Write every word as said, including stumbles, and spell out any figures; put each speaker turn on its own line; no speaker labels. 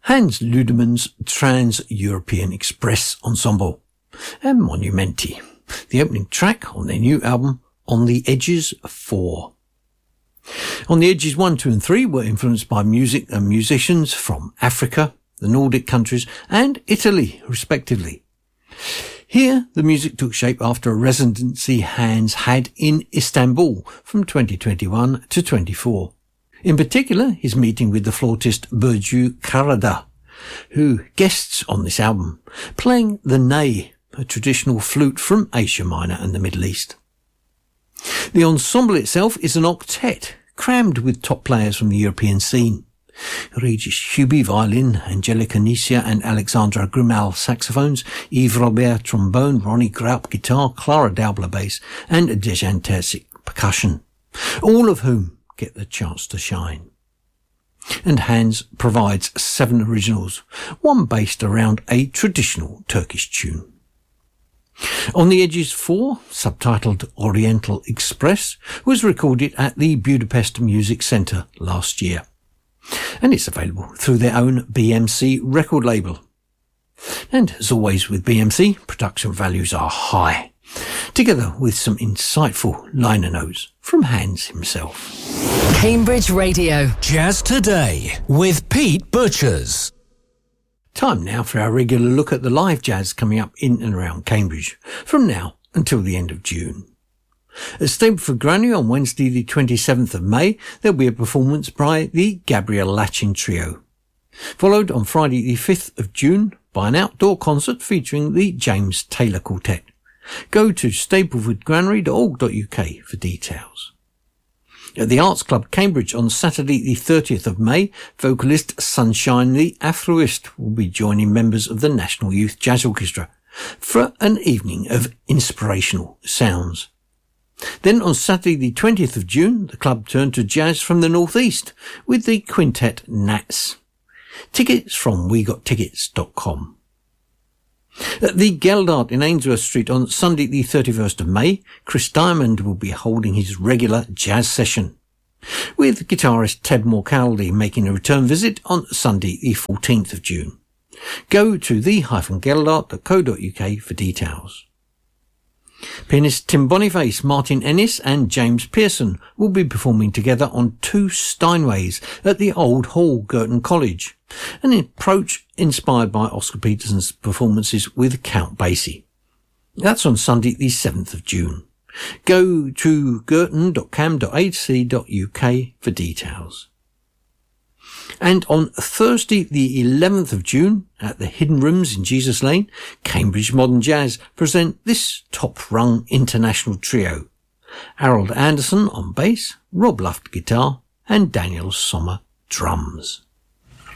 Hans Ludemann's Trans-European Express Ensemble, and Monumenti, the opening track on their new album On the Edges four. On the Edges one, two and three were influenced by music and musicians from Africa, the Nordic countries and Italy, respectively. Here, the music took shape after a residency Hans had in Istanbul from twenty twenty-one to twenty-four. In particular, his meeting with the flautist Burcu Karada, who guests on this album, playing the ney, a traditional flute from Asia Minor and the Middle East. The ensemble itself is an octet, crammed with top players from the European scene. Regis Huby violin, Angelica Nisia and Alexandra Grimal saxophones, Yves Robert trombone, Ronnie Graup guitar, Clara Daubler bass and Dejan Terzic percussion, all of whom get the chance to shine. And Hans provides seven originals, one based around a traditional Turkish tune. On the Edges four, subtitled Oriental Express, was recorded at the Budapest Music Centre last year, and it's available through their own B M C record label. And as always with B M C, production values are high, together with some insightful liner notes from Hans himself.
Cambridge Radio.
Jazz Today with Pete Butchers.
Time now for our regular look at the live jazz coming up in and around Cambridge, from now until the end of June. At Stapleford Granary on Wednesday the twenty-seventh of May, there'll be a performance by the Gabriel Lachin Trio, followed on Friday the fifth of June by an outdoor concert featuring the James Taylor Quartet. Go to stapleford granary dot org dot U K for details. At the Arts Club Cambridge on Saturday the thirtieth of May, vocalist Sunshine the Afroist will be joining members of the National Youth Jazz Orchestra for an evening of inspirational sounds. Then on Saturday the twentieth of June, the club turned to jazz from the northeast with the quintet Nats. Tickets from we got tickets dot com. At the Geldart in Ainsworth Street on Sunday the thirty-first of May, Chris Diamond will be holding his regular jazz session, with guitarist Ted Morcaldi making a return visit on Sunday the fourteenth of June. Go to the dash geldart dot co dot U K for details. Pianist Tim Boniface, Martin Ennis and James Pearson will be performing together on two Steinways at the Old Hall, Girton College, an approach inspired by Oscar Peterson's performances with Count Basie. That's on Sunday the seventh of June. Go to girton dot cam dot a c dot U K for details. And on Thursday the eleventh of June at the Hidden Rooms in Jesus Lane, Cambridge Modern Jazz present this top-rung international trio: Harold Anderson on bass, Rob Luft guitar and Daniel Sommer drums.